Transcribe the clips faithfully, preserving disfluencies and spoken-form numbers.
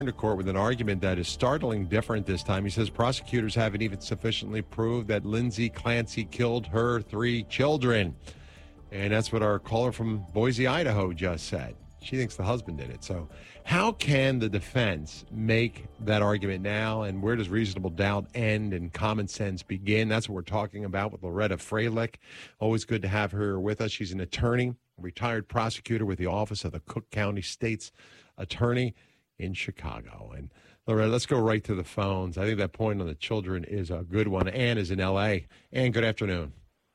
to court with an argument that is startling different this time. He says prosecutors haven't even sufficiently proved that Lindsay Clancy killed her three children. And that's what our caller from Boise, Idaho just said. She thinks the husband did it. So how can the defense make that argument now? And where does reasonable doubt end and common sense begin? That's what we're talking about with Loretta Fralick. Always good to have her with us. She's an attorney, a retired prosecutor with the Office of the Cook County State's Attorney in Chicago. And Loretta, let's go right to the phones. I think that point on the children is a good one. Ann is in L A. Ann, good afternoon.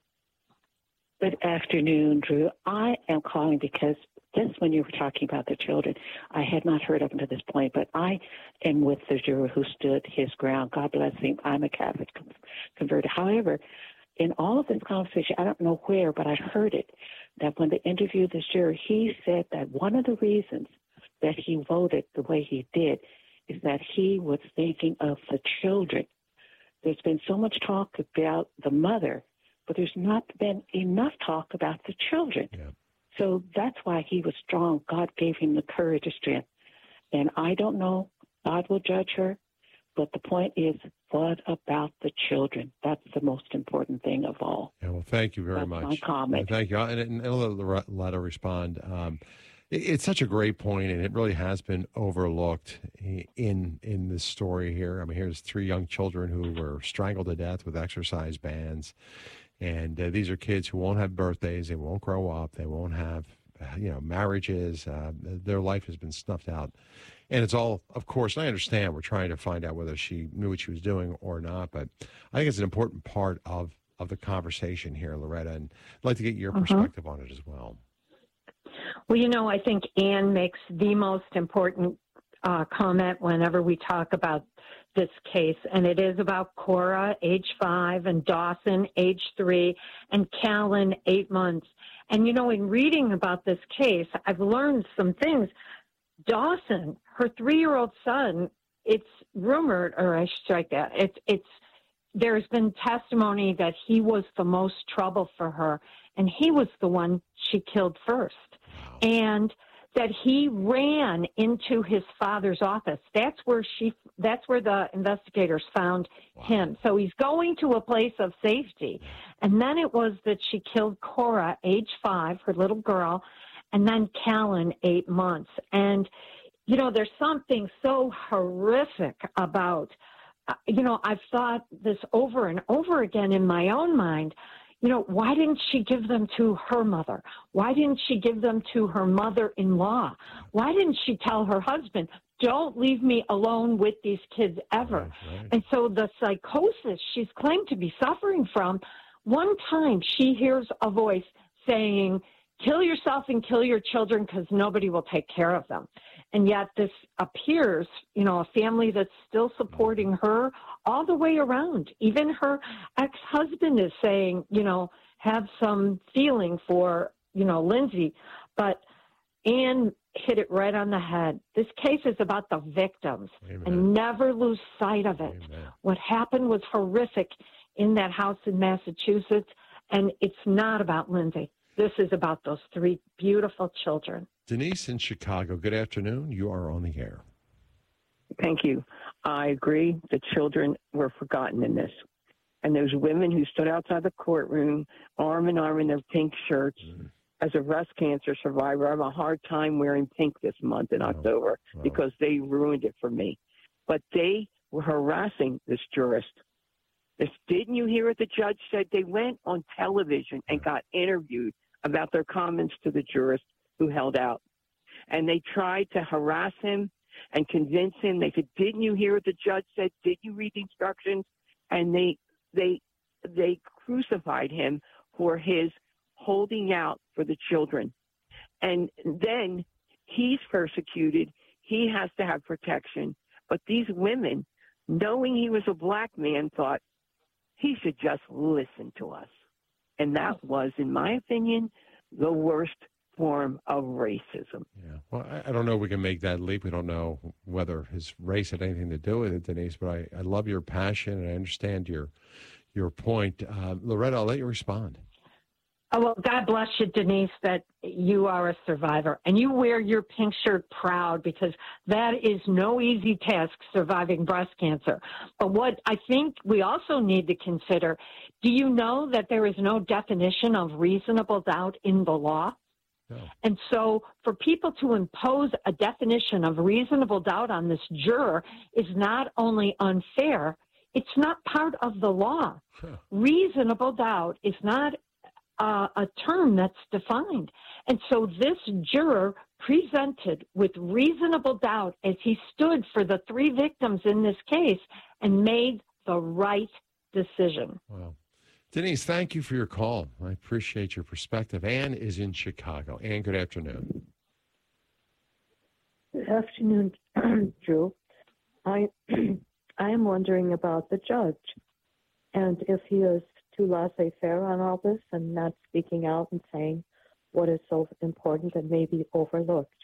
Good afternoon, Drew. I am calling because just when you were talking about the children, I had not heard up until this point, but I am with the juror who stood his ground. God bless him. I'm a Catholic converted. However, in all of this conversation, I don't know where, but I heard it, that when they interviewed this juror, he said that one of the reasons that he voted the way he did is that he was thinking of the children. There's been so much talk about the mother, but there's not been enough talk about the children. Yeah. So that's why he was strong. God gave him the courage and strength. And I don't know, God will judge her, but the point is, what about the children? That's the most important thing of all. Yeah, well, thank you very that's much. My comment. Thank you. And, and I'll let Loretta respond. Um, It's such a great point, and it really has been overlooked in in this story here. I mean, here's three young children who were strangled to death with exercise bands, and uh, these are kids who won't have birthdays, they won't grow up, they won't have, uh, you know, marriages. Uh, their life has been snuffed out, and it's all, of course, and I understand we're trying to find out whether she knew what she was doing or not, but I think it's an important part of, of the conversation here, Loretta, and I'd like to get your uh-huh. perspective on it as well. Well, you know, I think Ann makes the most important uh, comment whenever we talk about this case, and it is about Cora, age five, and Dawson, age three, and Callan, eight months. And, you know, in reading about this case, I've learned some things. Dawson, her three-year-old son, it's rumored, or I should strike that, it's, it's, there's been testimony that he was the most trouble for her, and he was the one she killed first. And that he ran into his father's office. That's where she, that's where the investigators found wow. him. So he's going to a place of safety. And then it was that she killed Cora, age five, her little girl, and then Callan, eight months. And, you know, there's something so horrific about, uh, you know, I've thought this over and over again in my own mind. You know, why didn't she give them to her mother? Why didn't she give them to her mother-in-law? Why didn't she tell her husband, don't leave me alone with these kids ever? Right, right. And so the psychosis she's claimed to be suffering from, one time she hears a voice saying, kill yourself and kill your children because nobody will take care of them. And yet this appears, you know, a family that's still supporting her all the way around. Even her ex-husband is saying, you know, have some feeling for, you know, Lindsay. But Ann hit it right on the head. This case is about the victims. Amen. And never lose sight of it. Amen. What happened was horrific in that house in Massachusetts, and it's not about Lindsay. This is about those three beautiful children. Denise in Chicago, good afternoon. You are on the air. Thank you. I agree. The children were forgotten in this. And those women who stood outside the courtroom, arm in arm in their pink shirts, mm. as a breast cancer survivor, I have a hard time wearing pink this month in wow. October wow. because they ruined it for me. But they were harassing this jurist. This, didn't you hear what the judge said? They went on television and got interviewed about their comments to the jurist who held out. And they tried to harass him and convince him. They said, didn't you hear what the judge said? Did you read the instructions? And they they they crucified him for his holding out for the children. And then he's persecuted. He has to have protection. But these women, knowing he was a black man, thought he should just listen to us. And that was, in my opinion, the worst form of racism. Yeah. Well, I, I don't know if we can make that leap. We don't know whether his race had anything to do with it, Denise, but I, I love your passion and I understand your your point. Uh, Loretta, I'll let you respond. Oh, well, God bless you, Denise, that you are a survivor. And you wear your pink shirt proud, because that is no easy task, surviving breast cancer. But what I think we also need to consider, do you know that there is no definition of reasonable doubt in the law? No. And so for people to impose a definition of reasonable doubt on this juror is not only unfair, it's not part of the law. Huh. Reasonable doubt is not Uh, a term that's defined. And so this juror presented with reasonable doubt as he stood for the three victims in this case and made the right decision. Wow. Denise, thank you for your call. I appreciate your perspective. Ann is in Chicago. Ann, good afternoon. Good afternoon, Drew. I, I am wondering about the judge and if he is too laissez-faire on all this and not speaking out and saying what is so important and maybe overlooked.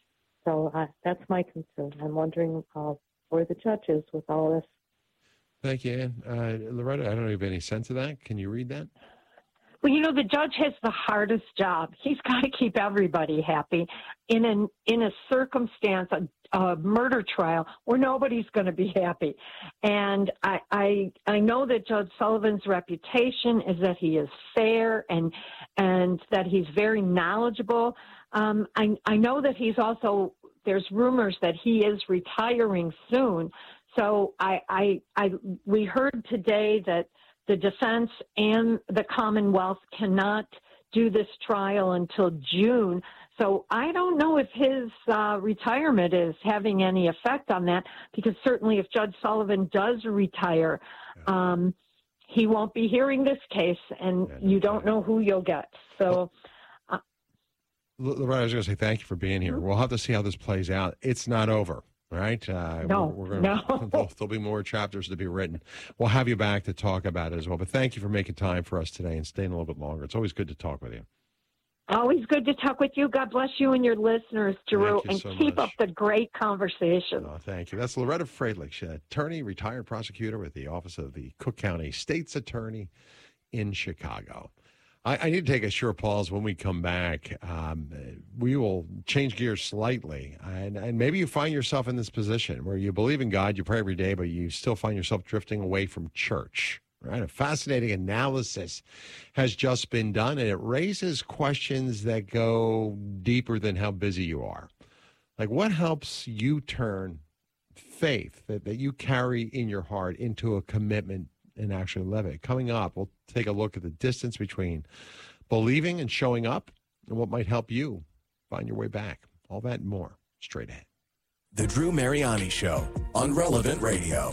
So uh, that's my concern. I'm wondering uh, where the judge is with all this. Thank you, Ann. Uh, Loretta, I don't have any sense of that. Can you read that? Well, you know, the judge has the hardest job. He's got to keep everybody happy in an in a circumstance, a, a murder trial, where nobody's going to be happy. And I, I I know that Judge Sullivan's reputation is that he is fair and and that he's very knowledgeable. Um, I I know that he's also, there's rumors that he is retiring soon. So I I, I we heard today that the defense and the Commonwealth cannot do this trial until June. So I don't know if his uh, retirement is having any effect on that, because certainly if Judge Sullivan does retire, yeah. um, he won't be hearing this case, and yeah, you don't know who you'll get. So, uh, Loretta, I was going to say thank you for being here. Mm-hmm. We'll have to see how this plays out. It's not over. Right? Uh, no, we're, we're gonna, no. There'll, there'll be more chapters to be written. We'll have you back to talk about it as well. But thank you for making time for us today and staying a little bit longer. It's always good to talk with you. Always good to talk with you. God bless you and your listeners, Drew, and so keep much. up the great conversation. Oh, thank you. That's Loretta Freilich, attorney, retired prosecutor with the Office of the Cook County State's Attorney in Chicago. I, I need to take a short pause. When we come back, um, we will change gears slightly. And, and maybe you find yourself in this position where you believe in God, you pray every day, but you still find yourself drifting away from church. Right? A fascinating analysis has just been done, and it raises questions that go deeper than how busy you are. Like, what helps you turn faith that, that you carry in your heart into a commitment and actually live it? Coming up, we'll take a look at the distance between believing and showing up and what might help you find your way back. All that and more straight ahead. The Drew Mariani Show on Relevant Radio.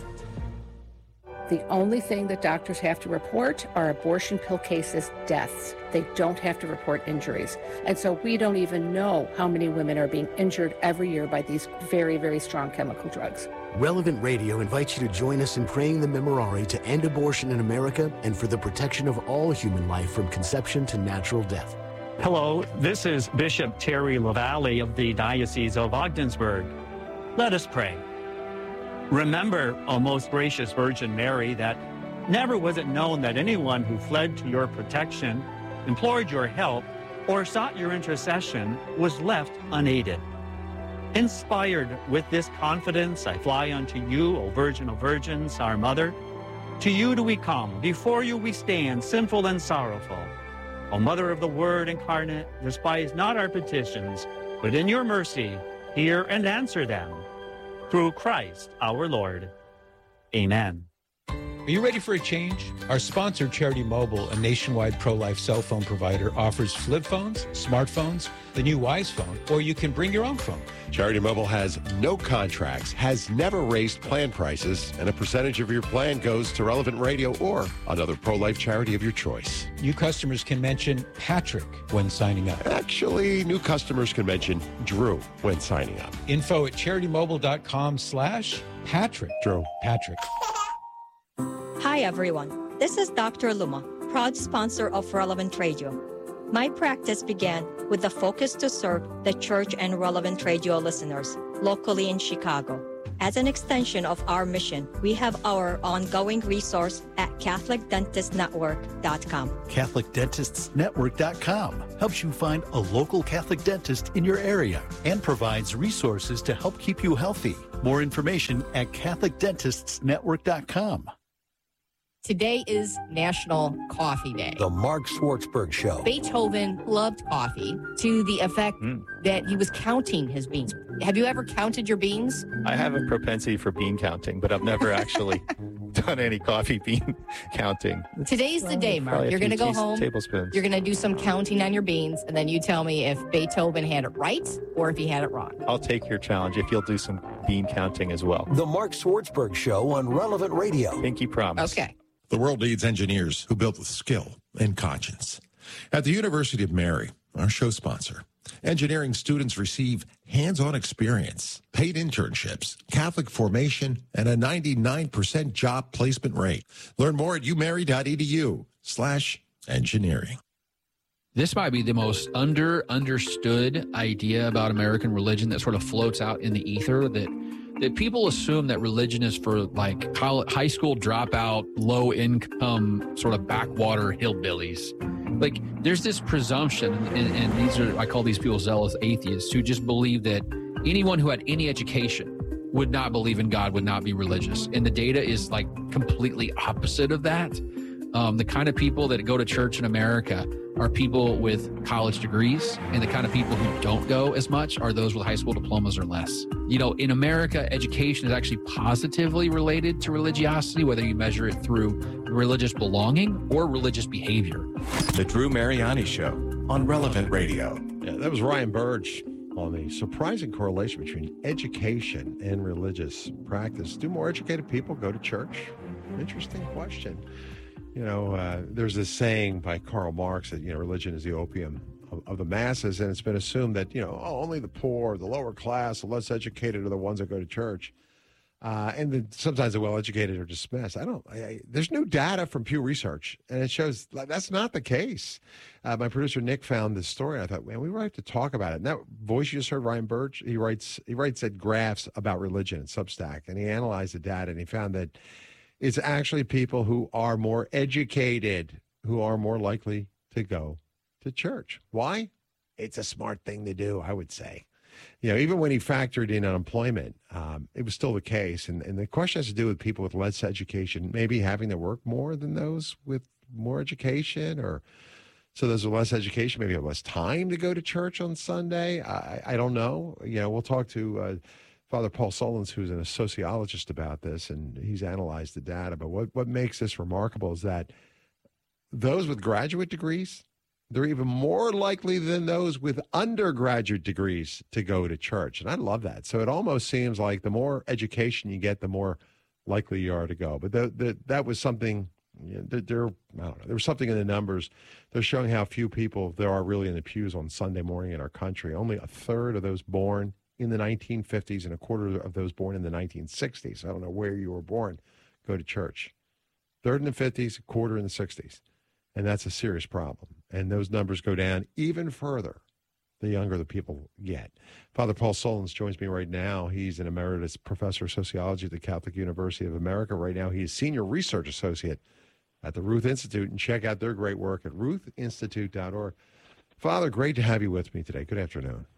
The only thing that doctors have to report are abortion pill cases, deaths. They don't have to report injuries. And so we don't even know how many women are being injured every year by these very, very strong chemical drugs. Relevant Radio invites you to join us in praying the Memorare to end abortion in America and for the protection of all human life from conception to natural death. Hello, this is Bishop Terry LaValle of the Diocese of Ogdensburg. Let us pray. Remember, O most gracious Virgin Mary, that never was it known that anyone who fled to your protection, implored your help, or sought your intercession was left unaided. Inspired with this confidence, I fly unto you, O Virgin of Virgins, our Mother. To you do we come, before you we stand, sinful and sorrowful. O Mother of the Word incarnate, despise not our petitions, but in your mercy hear and answer them. Through Christ our Lord. Amen. Are you ready for a change? Our sponsor, Charity Mobile, a nationwide pro-life cell phone provider, offers flip phones, smartphones, the new Wise phone, or you can bring your own phone. Charity Mobile has no contracts, has never raised plan prices, and a percentage of your plan goes to Relevant Radio or another pro-life charity of your choice. New customers can mention Patrick when signing up. Actually, new customers can mention Drew when signing up. Info at CharityMobile.com slash Patrick. Drew. Patrick. Hi, everyone. This is Doctor Luma, proud sponsor of Relevant Radio. My practice began with the focus to serve the church and Relevant Radio listeners locally in Chicago. As an extension of our mission, we have our ongoing resource at Catholic Dentist Network dot com. Catholic Dentists Network dot com helps you find a local Catholic dentist in your area and provides resources to help keep you healthy. More information at Catholic Dentists Network dot com. Today is National Coffee Day. The Mark Schwartzberg Show. Beethoven loved coffee to the effect mm. that he was counting his beans. Have you ever counted your beans? I have a propensity for bean counting, but I've never actually done any coffee bean counting. Today's the day, Mark. You're going to go home. Tablespoons. You're going to do some counting on your beans, and then you tell me if Beethoven had it right or if he had it wrong. I'll take your challenge if you'll do some bean counting as well. The Mark Schwartzberg Show on Relevant Radio. Pinky promise. Okay. The world needs engineers who build with skill and conscience. At the University of Mary, our show sponsor, engineering students receive hands-on experience, paid internships, Catholic formation, and a ninety-nine percent job placement rate. Learn more at umary.edu slash engineering. This might be the most under understood idea about American religion that sort of floats out in the ether, that that people assume that religion is for like college, high school dropout, low income, sort of backwater hillbillies. Like there's this presumption, and, and these are, I call these people zealous atheists, who just believe that anyone who had any education would not believe in God, would not be religious. And the data is like completely opposite of that. Um, the kind of people that go to church in America are people with college degrees, and the kind of people who don't go as much are those with high school diplomas or less. You know, in America, education is actually positively related to religiosity, whether you measure it through religious belonging or religious behavior. The Drew Mariani Show on Relevant Radio. Yeah, that was Ryan Burge on the surprising correlation between education and religious practice. Do more educated people go to church? Interesting question. You know, uh, there's this saying by Karl Marx that, you know, religion is the opium of, of the masses, and it's been assumed that, you know, oh, only the poor, the lower class, the less educated are the ones that go to church. Uh, and then sometimes the well-educated are dismissed. I don't, I, I, there's new data from Pew Research, and it shows that's not the case. Uh, my producer, Nick, found this story, and I thought, man, we really have to talk about it. And that voice you just heard, Ryan Burge, he writes, he writes at graphs about religion in Substack, and he analyzed the data, and he found that it's actually people who are more educated who are more likely to go to church. Why? It's a smart thing to do, I would say. You know, even when he factored in unemployment, um, it was still the case. And, and the question has to do with people with less education, maybe having to work more than those with more education, or so those with less education maybe have less time to go to church on Sunday. I, I don't know. You know, we'll talk to uh, Father Paul Solons, who's a sociologist, about this, and he's analyzed the data. But what, what makes this remarkable is that those with graduate degrees, they're even more likely than those with undergraduate degrees to go to church. And I love that. So it almost seems like the more education you get, the more likely you are to go. But the, the, that was something, you know, there, I don't know, there was something in the numbers. They're showing how few people there are really in the pews on Sunday morning in our country. Only a third of those born in the nineteen fifties and a quarter of those born in the nineteen sixties. I don't know where you were born, go to church. Third in the fifties, a quarter in the sixties. And that's a serious problem. And those numbers go down even further the younger the people get. Father Paul Solons joins me right now. He's an emeritus professor of sociology at the Catholic University of America. Right now, he is senior research associate at the Ruth Institute. And check out their great work at ruth institute dot org. Father, great to have you with me today. Good afternoon.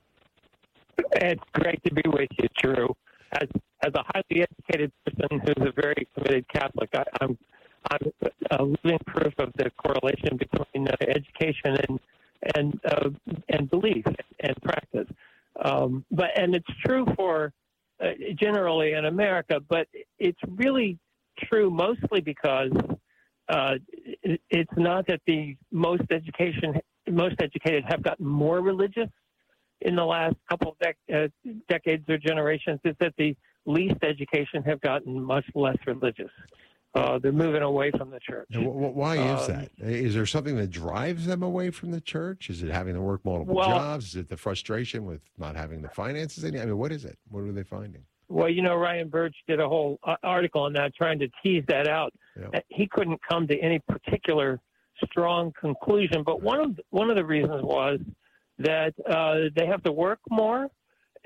It's great to be with you, Drew. As as a highly educated person who's a very committed Catholic, I, I'm I'm a living proof of the correlation between uh, education and and uh, and belief and practice. Um, but and it's true for uh, generally in America, but it's really true mostly because uh, it, it's not that the most education most educated have gotten more religious in the last couple of dec- uh, decades or generations. It's that the least education have gotten much less religious. Uh, they're moving away from the church. And wh- why is um, that? Is there something that drives them away from the church? Is it having to work multiple well, jobs? Is it the frustration with not having the finances? I mean, what is it? What are they finding? Well, you know, Ryan Burge did a whole uh, article on that, trying to tease that out. Yeah. He couldn't come to any particular strong conclusion, but one of the, one of the reasons was that uh, they have to work more,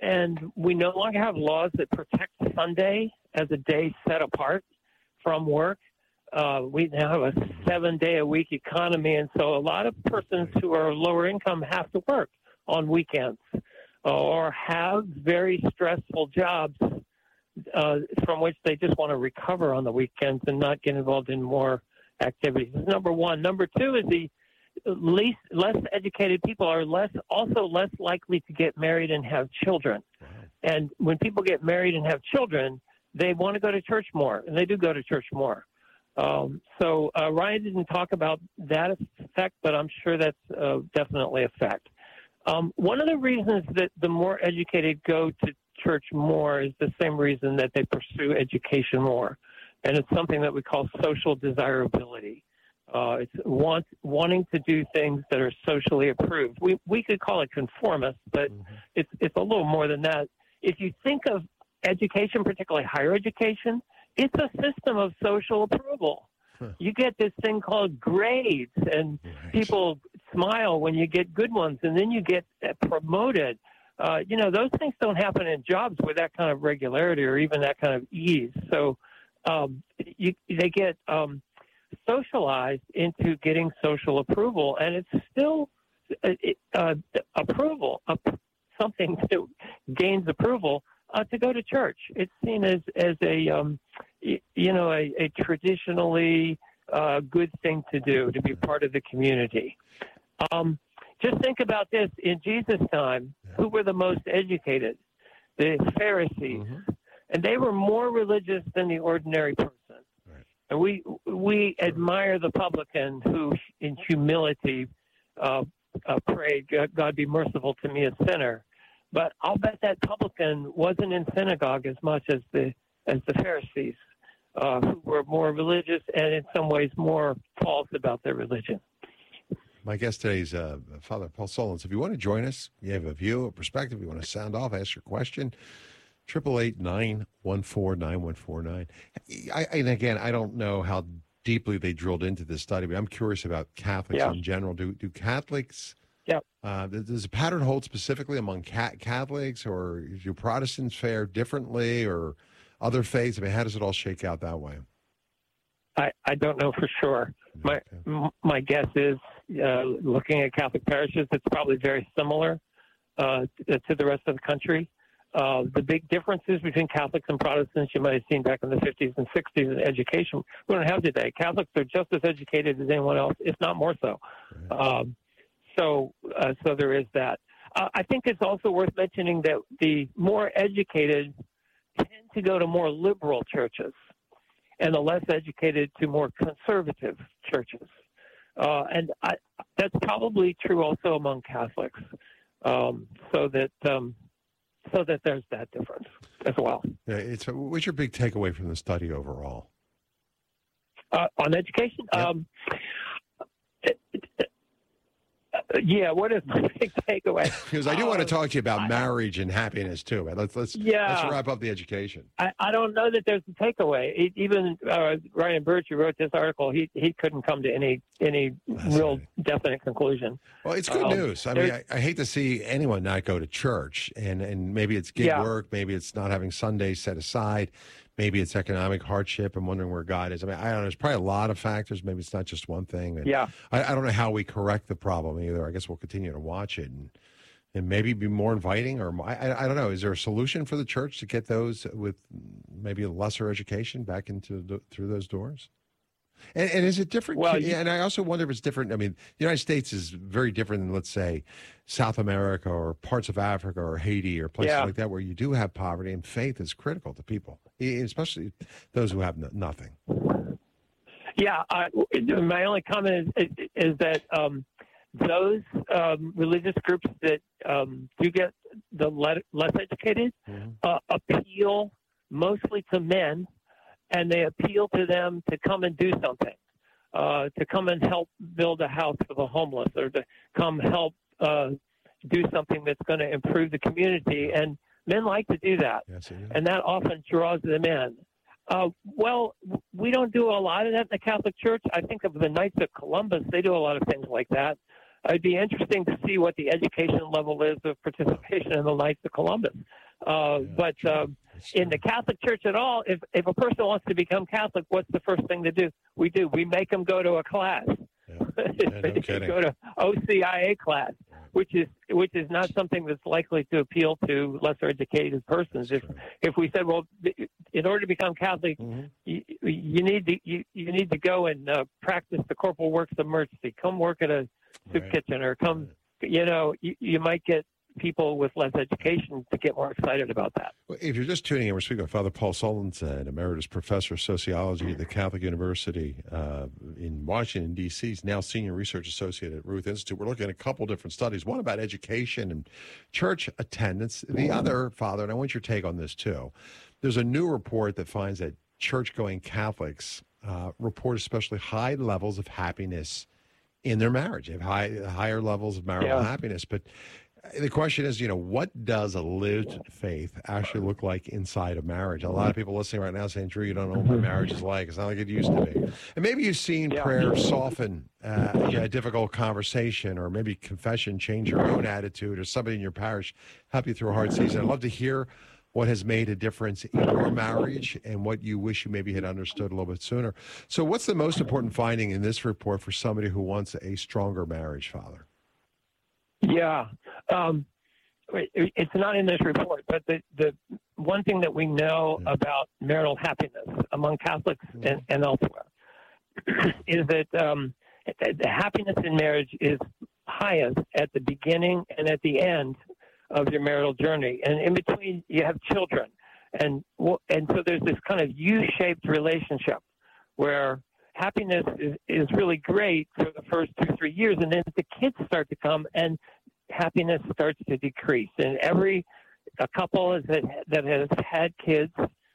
and we no longer have laws that protect Sunday as a day set apart from work. Uh, we now have a seven-day-a-week economy, and so a lot of persons who are lower income have to work on weekends or have very stressful jobs uh, from which they just want to recover on the weekends and not get involved in more activities. Number one. Number two is the least less educated people are less also less likely to get married and have children. Wow. And when people get married and have children, they want to go to church more, and they do go to church more. Um, so uh, Ryan didn't talk about that effect, but I'm sure that's uh, definitely a fact. Um, one of the reasons that the more educated go to church more is the same reason that they pursue education more, and it's something that we call social desirability. Uh, it's want, wanting to do things that are socially approved. We we could call it conformist, but mm-hmm. it's it's a little more than that. If you think of education, particularly higher education, it's a system of social approval. Huh. You get this thing called grades, and right. people smile when you get good ones, and then you get promoted. Uh, you know, those things don't happen in jobs with that kind of regularity or even that kind of ease. So um, you, they get um, socialized into getting social approval, and it's still uh, approval, uh, something that gains approval. Uh, to go to church. It's seen as, as a, um, y- you know, a, a traditionally uh, good thing to do, to be part of the community. Um, just think about this. In Jesus' time, who were the most educated? The Pharisees. Mm-hmm. And they were more religious than the ordinary person. Right. And we, we admire the publican who, in humility, uh, uh, prayed, God be merciful to me, a sinner. But I'll bet that publican wasn't in synagogue as much as the as the Pharisees, uh, who were more religious and in some ways more false about their religion. My guest today is uh, Father Paul Solons. If you want to join us, you have a view, a perspective, you want to sound off, ask your question, triple eight nine one four nine one four nine. I, and again, I don't know how deeply they drilled into this study, but I'm curious about Catholics yeah. in general. Do do Catholics... Yeah. Uh, does the pattern hold specifically among Catholics, or do Protestants fare differently, or other faiths? I mean, how does it all shake out that way? I, I don't know for sure. My m- my guess is, uh, looking at Catholic parishes, it's probably very similar uh, to, to the rest of the country. Uh, the big differences between Catholics and Protestants you might have seen back in the fifties and sixties in education, we don't have today. Catholics are just as educated as anyone else, if not more so. Right. Um, So, uh, so there is that. Uh, I think it's also worth mentioning that the more educated tend to go to more liberal churches, and the less educated to more conservative churches. Uh, and I, that's probably true also among Catholics. Um, so that um, so that there's that difference as well. Yeah, it's. What's your big takeaway from the study overall? Uh, on education. Yep. Um, it, it, Uh, yeah, what is my big takeaway? Because I do uh, want to talk to you about I, marriage and happiness too. Let's let's yeah, let's wrap up the education. I, I don't know that there's a takeaway. It, even uh, Ryan Birch, who wrote this article, he he couldn't come to any any That's real right. definite conclusion. Well, it's good um, news. I mean, I, I hate to see anyone not go to church, and and maybe it's gig yeah. work, maybe it's not having Sundays set aside. Maybe it's economic hardship and wondering where God is. I mean, I don't know. There's probably a lot of factors. Maybe it's not just one thing. And yeah. I, I don't know how we correct the problem either. I guess we'll continue to watch it and and maybe be more inviting. Or I, I don't know. Is there a solution for the church to get those with maybe a lesser education back into the, through those doors? And, and is it different? Well, yeah, and I also wonder if it's different. I mean, the United States is very different than, let's say, South America or parts of Africa or Haiti or places yeah. like that, where you do have poverty, and faith is critical to people, especially those who have no, nothing. Yeah, uh, my only comment is, is, is that um, those um, religious groups that um, do get the le- less educated mm-hmm. uh, appeal mostly to men. And they appeal to them to come and do something, uh, to come and help build a house for the homeless, or to come help uh, do something that's going to improve the community. And men like to do that, yes, and that often draws them in. Uh, well, we don't do a lot of that in the Catholic Church. I think of the Knights of Columbus; they do a lot of things like that. it'd be interesting to see what the education level is of participation in the Knights of Columbus. Uh, Yeah, but um, in the Catholic Church at all, if, if a person wants to become Catholic, what's the first thing to do? We do. We make them go to a class. Yeah. Yeah, no They kidding. go to O C I A class, which is which is not something that's likely to appeal to lesser educated persons. If if we said, well, in order to become Catholic, Mm-hmm. you, you need to you, you need to go and uh, practice the corporal works of mercy. Come work at a soup Right. kitchen, or come, you know, you, you might get people with less education to get more excited about that. Well, if you're just tuning in, we're speaking with Father Paul Solensen, Emeritus Professor of Sociology at the Catholic University uh, in Washington, D C. He's now Senior Research Associate at Ruth Institute. We're looking at a couple different studies, one about education and church attendance. The other, Father, and I want your take on this too, there's a new report that finds that church-going Catholics uh, report especially high levels of happiness in their marriage. They have high, higher levels of marital Yeah. happiness. But the question is, you know, what does a lived faith actually look like inside a marriage? A lot of people listening right now saying, Drew, you don't know what my marriage is like. It's not like it used to be. And maybe you've seen Yeah. prayer soften uh, you know, a difficult conversation, or maybe confession change your own attitude, or somebody in your parish help you through a hard season. I'd love to hear what has made a difference in your marriage and what you wish you maybe had understood a little bit sooner. So what's the most important finding in this report for somebody who wants a stronger marriage, Father? Yeah. Um, it- it's not in this report, but the, the one thing that we know Yeah. about marital happiness among Catholics and, and elsewhere is that um, the the happiness in marriage is highest at the beginning and at the end of your marital journey. And in between, you have children. And, wh- and so there's this kind of U-shaped relationship where happiness is, is really great for the first two, three years. And then the kids start to come and happiness starts to decrease. And every a couple is that, that has had kids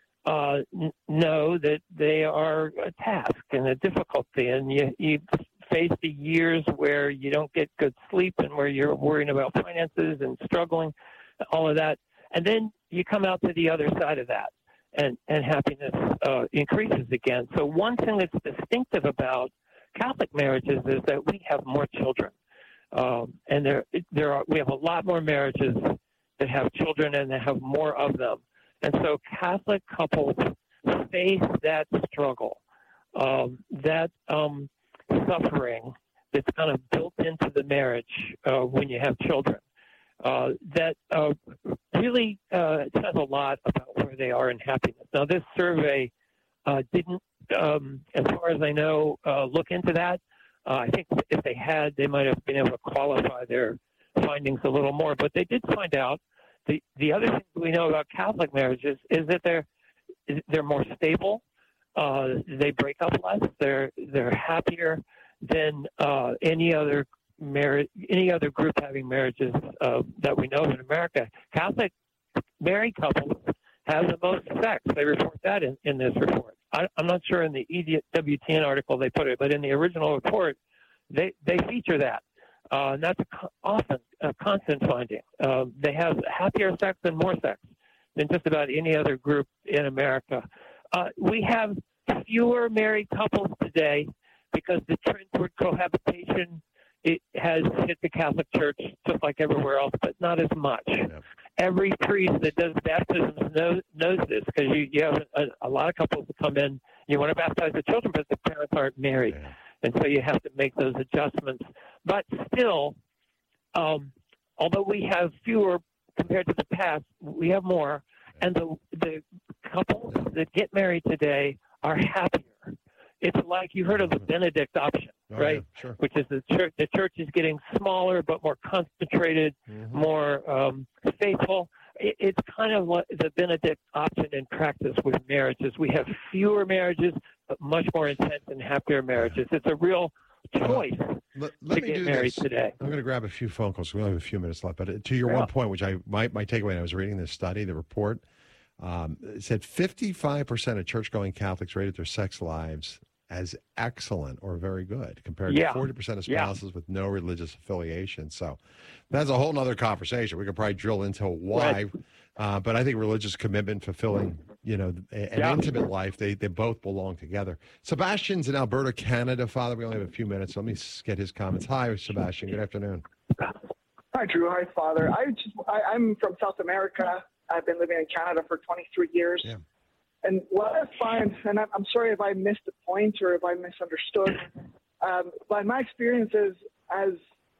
uh, n- know that they are a task and a difficulty. And you, you face the years where you don't get good sleep and where you're worrying about finances and struggling, all of that. And then you come out to the other side of that, and, and happiness uh, increases again. So one thing that's distinctive about Catholic marriages is that we have more children. Um, and there, there are, we have a lot more marriages that have children, and that have more of them. And so Catholic couples face that struggle, um, that um, suffering that's kind of built into the marriage uh, when you have children. Uh, that uh, really uh, says a lot about where they are in happiness. Now, this survey uh, didn't, um, as far as I know, uh, look into that. Uh, I think if they had, they might have been able to qualify their findings a little more. But they did find out the the other thing we know about Catholic marriages is that they're they're more stable. Uh, they break up less. They're they're happier than uh, any other marriage, any other group having marriages uh, that we know in America. Catholic married couples have the most sex. They report that in, in this report. I, I'm not sure in the E W T N article they put it, but in the original report, they, they feature that. Uh, and that's co- often a constant finding. Uh, they have happier sex and more sex than just about any other group in America. Uh, we have fewer married couples today because the trend toward cohabitation it has hit the Catholic Church just like everywhere else, but not as much. Yeah. Every priest that does baptisms knows, knows this, because you, you have a, a lot of couples that come in, you want to baptize the children, but the parents aren't married. Yeah. And so you have to make those adjustments. But still, um, although we have fewer compared to the past, we have more. And the, the couples that get married today are happier. It's like you heard of the Benedict option, Oh, right? yeah, sure. Which is the church. The church is getting smaller, but more concentrated, Mhm. more um, faithful. It, it's kind of like the Benedict option in practice with marriages. We have fewer marriages, but much more intense and happier marriages. It's a real choice Let, to let me get do married this. today. I'm going to grab a few phone calls. We only have a few minutes left. But uh, to your Yeah. one point, which I my, my takeaway, and I was reading this study, the report, um, it said fifty-five percent of church-going Catholics rated their sex lives as excellent or very good, compared Yeah. to forty percent of Yeah. spouses with no religious affiliation. So that's a whole nother conversation. We could probably drill into why Right. Uh, but I think religious commitment, fulfilling, you know, an Yeah. intimate life, they, they both belong together. Sebastian's in Alberta, Canada. Father, we only have a few minutes. So let me s- get his comments. Hi, Sebastian. Good afternoon. Hi, Drew. Hi, Father. I just, I, I'm from South America. I've been living in Canada for twenty-three years. Yeah. And what I find, and I'm I'm sorry if I missed a point or if I misunderstood, um, but my experience is as,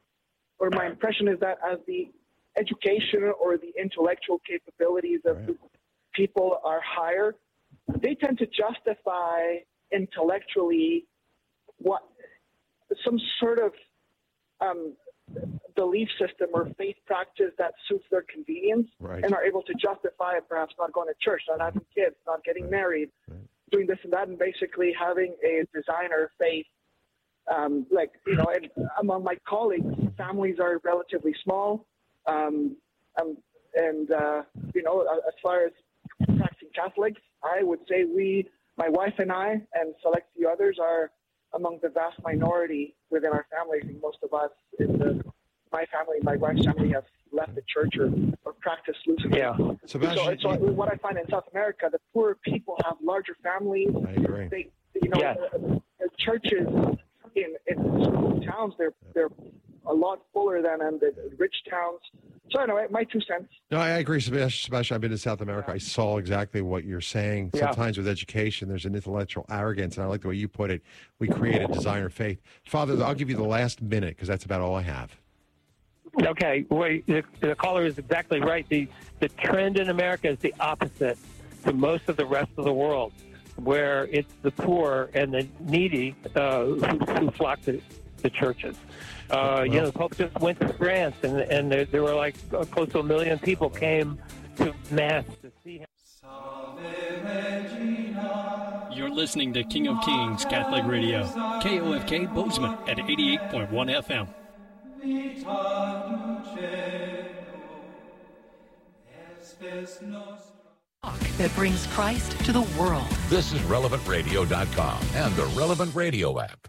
or my impression is that as the education or the intellectual capabilities of Right. people are higher, they tend to justify intellectually what some sort of um, belief system or faith practice that suits their convenience, Right. and are able to justify it, perhaps not going to church, not having kids, not getting married, doing this and that, and basically having a designer faith. Um, like, you know, and among my colleagues, families are relatively small. Um, um, and, uh, you know, as far as practicing Catholics, I would say we, my wife and I, and select few others, are among the vast minority within our family. I think most of us in the, my family, my wife's family, have left the church or, or practiced loosely. Yeah. Sebastian, So, so what I find in South America, the poor people have larger families. I agree. They, you know, Yeah. the, the churches in, in small towns, they're they're a lot fuller than in the rich towns. So anyway, my two cents. No, I agree, Sebastian. Sebastian, I've been to South America. I saw exactly what you're saying. Yeah. Sometimes with education, there's an intellectual arrogance, and I like the way you put it. We create a designer faith. Father, I'll give you the last minute because that's about all I have. Okay, wait, the, the caller is exactly right. The the trend in America is the opposite to most of the rest of the world, where it's the poor and the needy uh, who, who flock to the churches. Uh, you know, the Pope just went to France, and and there, there were like uh, close to a million people came to Mass to see him. You're listening to King of Kings Catholic Radio, K O F K Bozeman at eighty-eight point one F M. That brings Christ to the world. This is relevant radio dot com and the Relevant Radio app.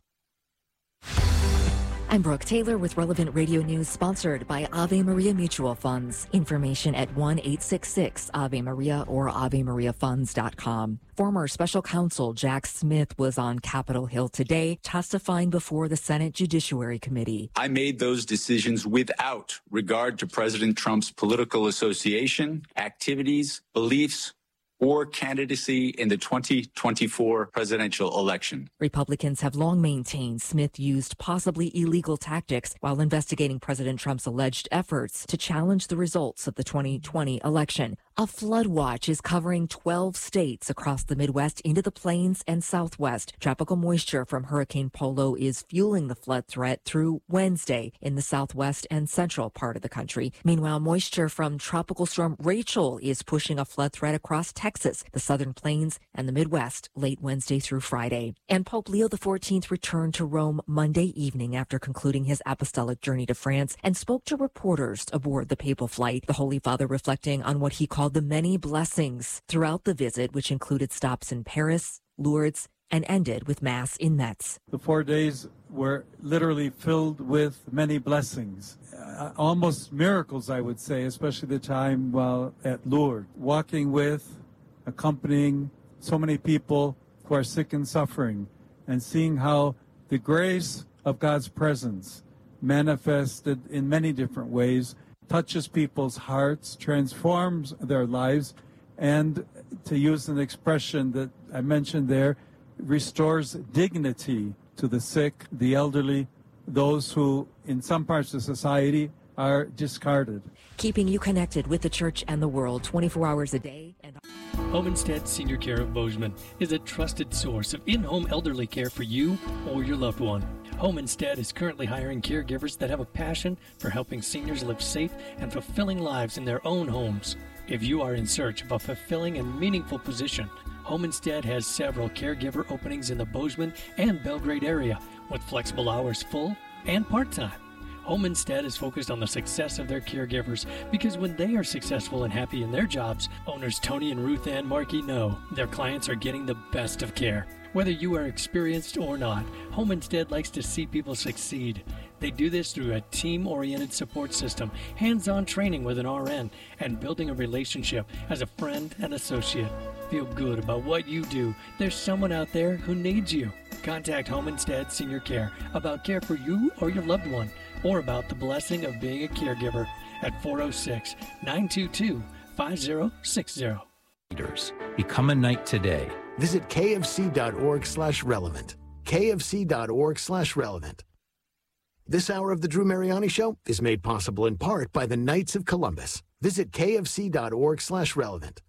I'm Brooke Taylor with Relevant Radio News, sponsored by Ave Maria Mutual Funds. Information at one eight six six Ave Maria or ave maria funds dot com. Former special counsel Jack Smith was on Capitol Hill today, testifying before the Senate Judiciary Committee. I made those decisions without regard to President Trump's political association, activities, beliefs, or candidacy in the twenty twenty-four presidential election. Republicans have long maintained Smith used possibly illegal tactics while investigating President Trump's alleged efforts to challenge the results of the twenty twenty election. A flood watch is covering twelve states across the Midwest into the plains and Southwest. Tropical moisture from Hurricane Polo is fueling the flood threat through Wednesday in the Southwest and central part of the country. Meanwhile, moisture from Tropical Storm Rachel is pushing a flood threat across Texas, the Southern Plains, and the Midwest late Wednesday through Friday. And Pope Leo the fourteenth returned to Rome Monday evening after concluding his apostolic journey to France and spoke to reporters aboard the papal flight. The Holy Father reflecting on what he called the many blessings throughout the visit, which included stops in Paris, Lourdes, and ended with Mass in Metz. The four days were literally filled with many blessings, uh, almost miracles, I would say, especially the time while at Lourdes, walking with, accompanying so many people who are sick and suffering, and seeing how the grace of God's presence manifested in many different ways touches people's hearts, transforms their lives, and, to use an expression that I mentioned there, restores dignity to the sick, the elderly, those who, in some parts of society, are discarded. Keeping you connected with the church and the world twenty-four hours a day. And Home Instead Senior Care of Bozeman is a trusted source of in-home elderly care for you or your loved one. Home Instead is currently hiring caregivers that have a passion for helping seniors live safe and fulfilling lives in their own homes. If you are in search of a fulfilling and meaningful position, Home Instead has several caregiver openings in the Bozeman and Belgrade area with flexible hours, full and part-time. Home Instead is focused on the success of their caregivers because when they are successful and happy in their jobs, owners Tony and Ruth Ann Markey know their clients are getting the best of care. Whether you are experienced or not, Home Instead likes to see people succeed. They do this through a team-oriented support system, hands-on training with an R N, and building a relationship as a friend and associate. Feel good about what you do. There's someone out there who needs you. Contact Home Instead Senior Care about care for you or your loved one, or about the blessing of being a caregiver at four oh six, nine two two, five oh six oh. Become a Knight today. Visit kfc.org slash relevant. kfc.org slash relevant. This hour of the Drew Mariani Show is made possible in part by the Knights of Columbus. Visit kfc.org slash relevant.